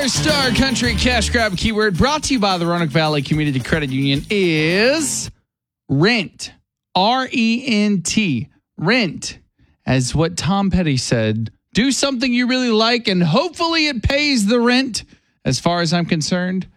Our Star Country Cash Grab keyword brought to you by the Roanoke Valley Community Credit Union is rent. R-E-N-T. Rent. As what Tom Petty said, do something you really like and hopefully it pays the rent. As far as I'm concerned,